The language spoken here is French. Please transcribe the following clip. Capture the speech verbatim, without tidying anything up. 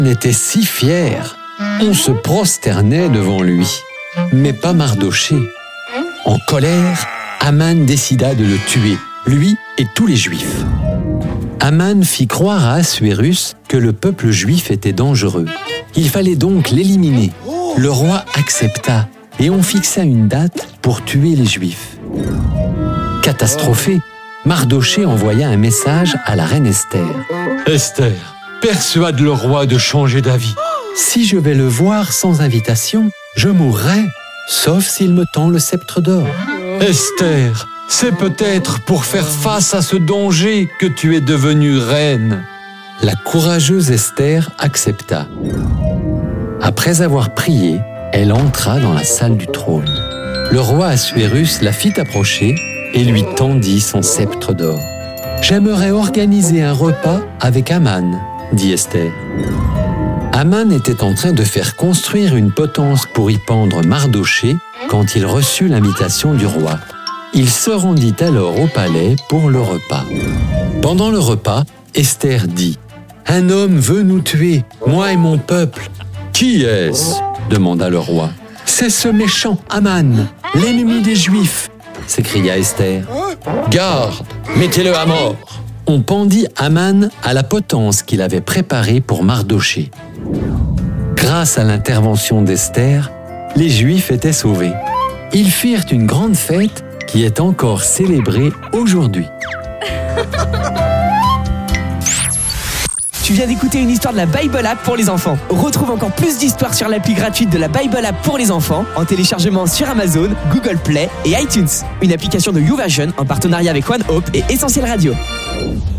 était si fier. On se prosternait devant lui, mais pas Mardoché. En colère, Aman décida de le tuer, lui et tous les Juifs. Aman fit croire à Assuérus que le peuple juif était dangereux. Il fallait donc l'éliminer. Le roi accepta et on fixa une date pour tuer les Juifs. Catastrophé, Mardoché envoya un message à la reine Esther. « Esther, persuade le roi de changer d'avis. Si je vais le voir sans invitation, je mourrai, sauf s'il me tend le sceptre d'or. » Esther, c'est peut-être pour faire face à ce danger que tu es devenue reine. La courageuse Esther accepta. Après avoir prié, elle entra dans la salle du trône. Le roi Assuérus la fit approcher et lui tendit son sceptre d'or. « J'aimerais organiser un repas avec Aman, » dit Esther. Aman était en train de faire construire une potence pour y pendre Mardoché quand il reçut l'invitation du roi. Il se rendit alors au palais pour le repas. Pendant le repas, Esther dit « Un homme veut nous tuer, moi et mon peuple. »« Qui est-ce » demanda le roi. « C'est ce méchant Aman, l'ennemi des Juifs » s'écria Esther. « Garde, mettez-le à mort !» On pendit Aman à la potence qu'il avait préparée pour Mardoché. Grâce à l'intervention d'Esther, les Juifs étaient sauvés. Ils firent une grande fête qui est encore célébrée aujourd'hui. Tu viens d'écouter une histoire de la Bible App pour les enfants. Retrouve encore plus d'histoires sur l'appli gratuite de la Bible App pour les enfants en téléchargement sur Amazon, Google Play et iTunes. Une application de YouVersion en partenariat avec OneHope et Essentiel Radio.